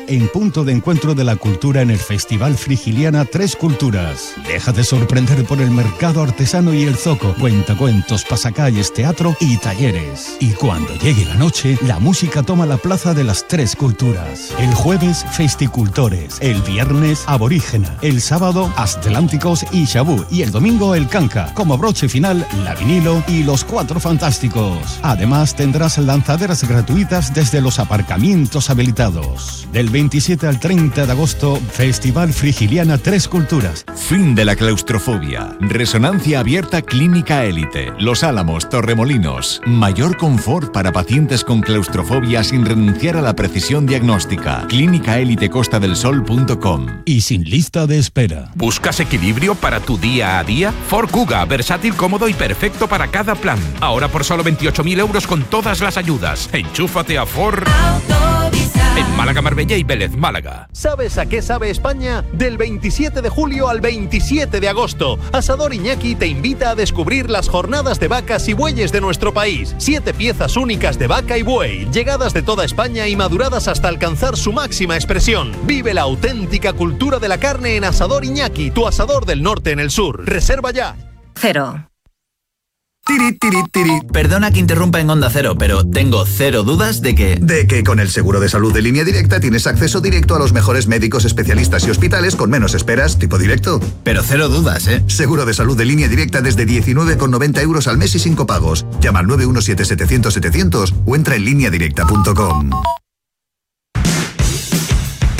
en punto de encuentro de la cultura en el Festival Frigiliana Tres Culturas. Déjate sorprender por el mercado artesano y el zoco, cuentacuentos, pasacalles, teatro y talleres. Y cuando llegue la noche, la música toma la plaza de las Tres Culturas. El jueves, festicultores. El viernes, aborígena. El sábado, atlánticos y Xabú. Y el domingo, el canca. Como broche final, la vinilo y los Cuatro Fantásticos. Además, tendrás lanzaderas gratuitas desde los aparcamientos habilitados. Del 27 al 30 de agosto, Festival Frigiliana Tres Culturas. Fin de la claustrofobia. Resonancia abierta Clínica Élite. Los Álamos, Torremolinos. Mayor confort para pacientes con claustrofobia sin renunciar a la precisión diagnóstica. clínicaelitecostadelsol.com. Y sin lista de espera. ¿Buscas equilibrio para tu día a día? Ford Kuga, versátil, cómodo y perfecto para cada plan. Ahora por solo 28.000 euros con todas las ayudas. Enchúfate a Ford en Málaga, Marbella y Vélez, Málaga. ¿Sabes a qué sabe España? Del 27 de julio al 27 de agosto, Asador Iñaki te invita a descubrir las jornadas de vacas y bueyes de nuestro país. 7 piezas únicas de vaca y buey, llegadas de toda España y maduradas hasta alcanzar su máxima expresión. Vive la auténtica cultura de la carne en Asador Iñaki, tu asador del norte en el sur. Reserva ya. Cero. Perdona que interrumpa en Onda Cero, pero tengo cero dudas de que con el seguro de salud de Línea Directa tienes acceso directo a los mejores médicos, especialistas y hospitales con menos esperas, tipo directo. Pero cero dudas, ¿eh? Seguro de salud de Línea Directa desde 19,90 euros al mes y sin copagos. Llama al 917-700-700 o entra en lineadirecta.com.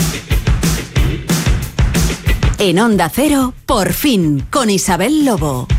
En Onda Cero, por fin, con Isabel Lobo.